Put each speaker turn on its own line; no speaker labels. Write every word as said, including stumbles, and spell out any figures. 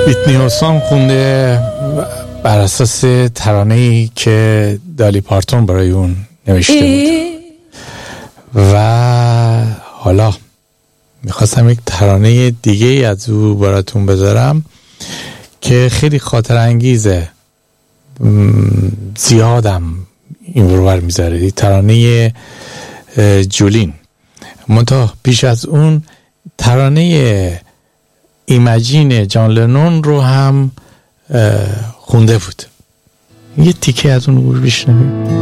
ویتنی هوستون خونده بر اساس ترانه‌ای که دالی پارتون برای اون نوشته بود. و حالا میخواستم یک ترانه دیگه ای از او براتون بذارم که خیلی خاطر انگیزه، زیادم این ورور میذاره، ترانه جولین. منتها پیش از اون ترانه ایمجین جان لنون رو هم خونده بود. یه تیکه از اون رو بشنویم.